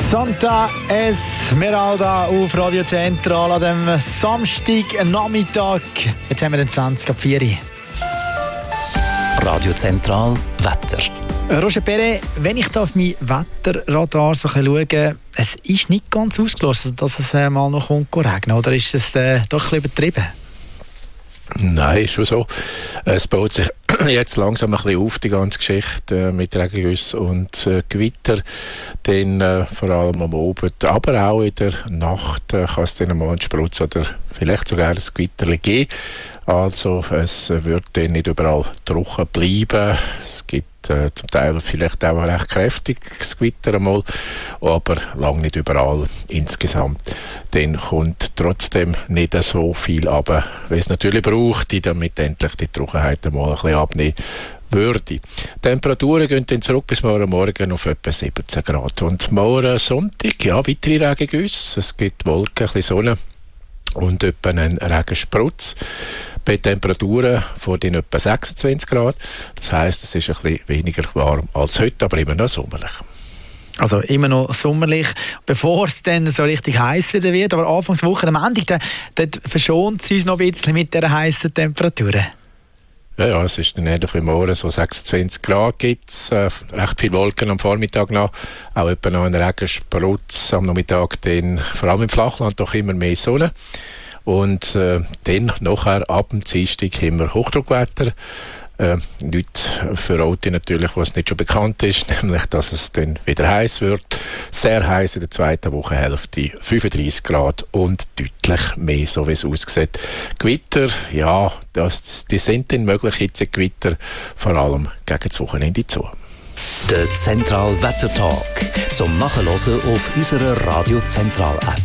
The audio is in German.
Santa Esmeralda auf Radio Zentral an dem Samstagnachmittag. Jetzt haben wir den 20 ab 4 Uhr. Radio Zentral Wetter. Roger Perret, wenn ich da auf mein Wetterradar so schaue, es ist nicht ganz ausgeschlossen, dass es mal noch regnen, oder ist es doch ein bisschen übertrieben? Nein, ist schon so. Es baut sich jetzt langsam ein bisschen auf, die ganze Geschichte mit Regengüssen und Gewitter. Dann vor allem am Abend, aber auch in der Nacht kann es dann mal einen Sprutz oder vielleicht sogar ein Gewitter geben. Also es wird dann nicht überall trocken bleiben. Es gibt zum Teil vielleicht auch ein recht kräftiges Gewitter einmal, aber lange nicht überall insgesamt. Dann kommt trotzdem nicht so viel runter, wie es natürlich braucht, damit endlich die Trockenheit einmal ein bisschen abnehmen würde. Die Temperaturen gehen dann zurück bis morgen auf etwa 17 Grad. Und morgen Sonntag, ja, weitere Regengüsse. Es gibt Wolken, ein bisschen Sonne und etwa einen Regensprutz. Bei Temperaturen von den etwa 26 Grad. Das heisst, es ist ein bisschen weniger warm als heute, aber immer noch sommerlich. Also immer noch sommerlich, bevor es dann so richtig heiß wieder wird. Aber Anfangswoche, am Ende, dort verschont es uns noch ein bisschen mit dieser heißen Temperaturen. Ja, es ist dann ähnlich wie morgen, so 26 Grad gibt es, recht viele Wolken am Vormittag noch, auch etwa noch ein Regensprutz am Nachmittag, dann vor allem im Flachland doch immer mehr Sonne. Und dann nachher ab dem Dienstag haben wir Hochdruckwetter. Nicht für Orte natürlich, was nicht schon bekannt ist, nämlich, dass es dann wieder heiß wird. Sehr heiß in der zweiten Wochenhälfte, 35 Grad und deutlich mehr, so wie es aussieht. Gewitter, ja, die sind dann möglich, Hitzegewitter, vor allem gegen das Wochenende zu. Der Zentral Wettertag zum Nachhören auf unserer Radio Zentral App.